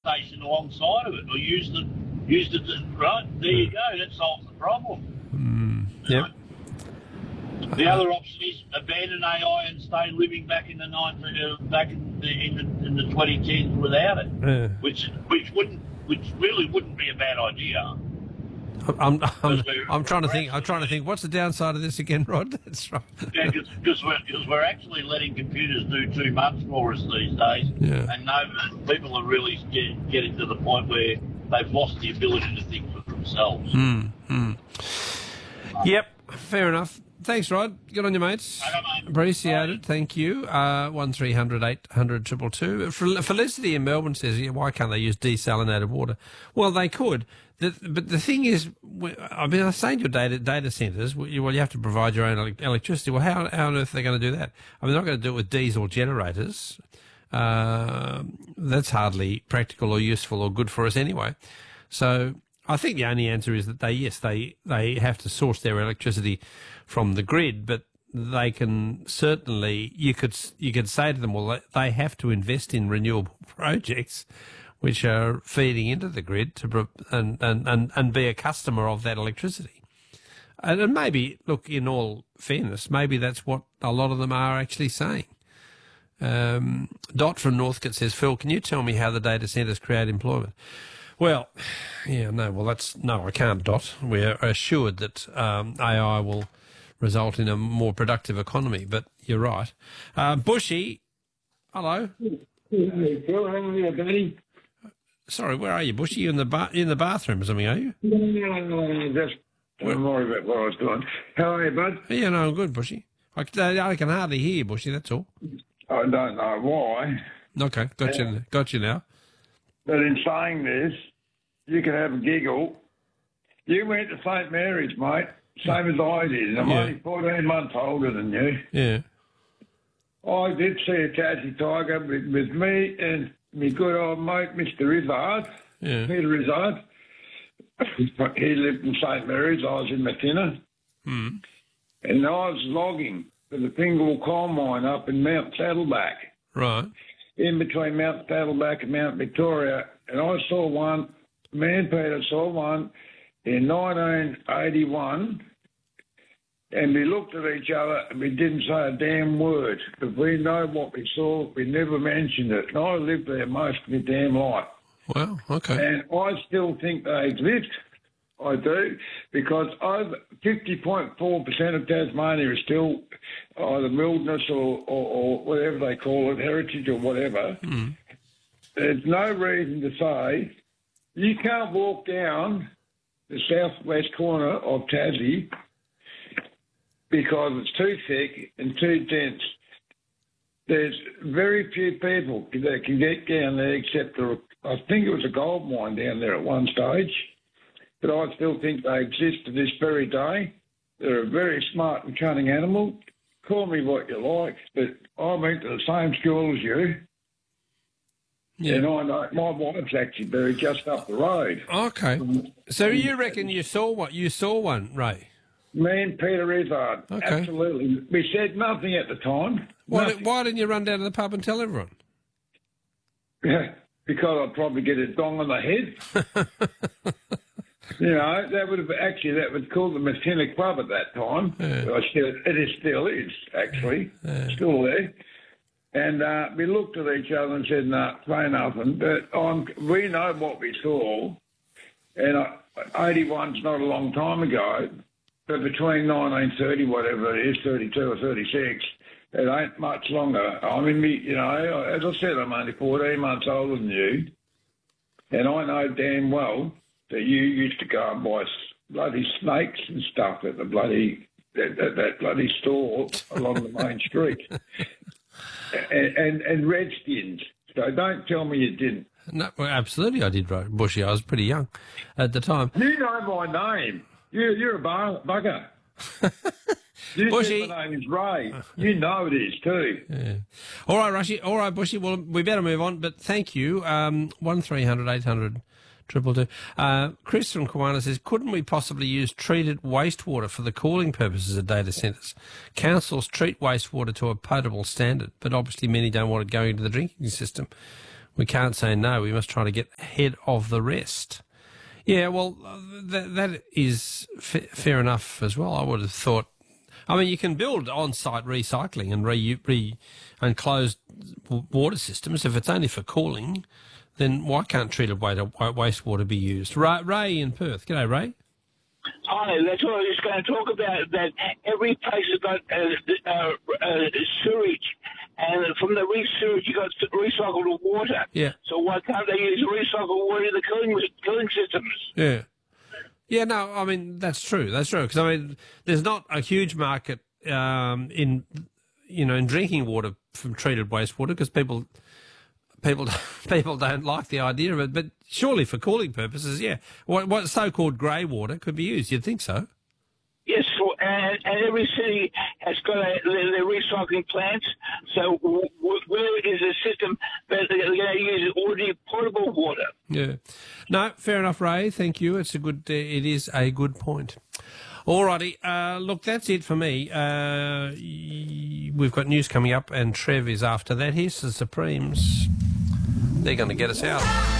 station alongside of it, or used it. Right there, you go. That solves the problem. Yep. The other option is abandon AI and stay living back in the 2010s without it, which really wouldn't be a bad idea. I'm trying to think. I'm trying to think. What's the downside of this again, Rod? That's right. Yeah, because we're actually letting computers do too much for us these days, and people are really getting to the point where they've lost the ability to think for themselves. Yep, fair enough. Thanks, Rod. Good on you, mates. Okay, mate. Appreciate it. Thank you. 1300 800 222. Felicity in Melbourne says, why can't they use desalinated water? Well, they could. But the thing is, I mean, I was saying to your data centres, you have to provide your own electricity. Well, how on earth are they going to do that? I mean, they're not going to do it with diesel generators. That's hardly practical or useful or good for us anyway. So I think the only answer is that they have to source their electricity from the grid, but they can certainly, you could say to them, well, they have to invest in renewable projects which are feeding into the grid and be a customer of that electricity. And maybe, look, in all fairness, maybe that's what a lot of them are actually saying. Dot from Northcote says, Phil, can you tell me how the data centres create employment? Well, I can't, Dot. We're assured that AI will result in a more productive economy, but you're right. Bushy, hello. Hey, Phil, how are you, buddy? Sorry, where are you, Bushy? You in the bathroom or something, are you? No, just don't worry about what I was doing. How are you, bud? Yeah, no, I'm good, Bushy. I can hardly hear you, Bushy, that's all. I don't know why. Okay, got you now. But in saying this, you can have a giggle. You went to St Mary's, mate, same as I did, and I'm only 14 months older than you. Yeah. I did see a Tassie tiger with me and my good old mate, Mr. Izzard, Peter Izzard. He lived in St Mary's, I was in Matina. And I was logging for the Fingal coal mine up in Mount Saddleback. Right. In between Mount Saddleback and Mount Victoria. And I saw one, me and Peter saw one in 1981. And we looked at each other and we didn't say a damn word. Because we know what we saw, we never mentioned it. And I lived there most of my damn life. Well, okay. And I still think they exist. I do. Because over 50.4% of Tasmania is still either wilderness or whatever they call it, heritage or whatever. There's no reason to say you can't walk down the southwest corner of Tassie because it's too thick and too dense. There's very few people that can get down there except I think it was a gold mine down there at one stage, but I still think they exist to this very day. They're a very smart and cunning animal. Call me what you like, but I went to the same school as you. Yeah. And I know my wife's actually buried just up the road. Okay. So you reckon you saw what? You saw one, Ray? Me and Peter Izzard. Okay. Absolutely. We said nothing at the time. Why didn't you run down to the pub and tell everyone? Yeah, because I'd probably get a dong on the head. That would call the Matina Club at that time. Yeah. It still is, actually. Yeah. Still there. And we looked at each other and said, no, say nothing. But we know what we saw. And 81's not a long time ago. But between 1930, whatever it is, 32 or 36, it ain't much longer. I mean, as I said, I'm only 14 months older than you. And I know damn well that you used to go and buy bloody snakes and stuff at the that bloody store along the main street. And redskins. So don't tell me you didn't. No, well, absolutely I did, Bushy. I was pretty young at the time. You know my name. You're a bugger. Bushy. My name is Ray. You know it is too. Yeah. All right, Bushy. Well, we better move on, but thank you. 1300 800 222. Chris from Kiwana says, couldn't we possibly use treated wastewater for the cooling purposes of data centres? Councils treat wastewater to a potable standard, but obviously many don't want it going into the drinking system, We can't say no. We must try to get ahead of the rest. Yeah, well, that is fair enough as well. I would have thought. I mean, you can build on-site recycling and and closed water systems. If it's only for cooling, then why can't treated wastewater be used? Ray in Perth. G'day, Ray. Hi, that's what I was going to talk about, that every place has got sewage, and from the sewage you got recycled water. Yeah. So why can't they use recycled water in the cooling systems? Yeah. Yeah, no, I mean, that's true. That's true. Because, I mean, there's not a huge market in drinking water from treated wastewater because people don't like the idea of it. But surely for cooling purposes, yeah. What so-called grey water could be used. You'd think so. Yes, and every city has got their recycling plants. So where is the system that they're going to use ordinary potable water? Yeah. No, fair enough, Ray. Thank you. It is a good point. All righty. Look, that's it for me. We've got news coming up, and Trev is after that. Here's the Supremes. They're going to get us out.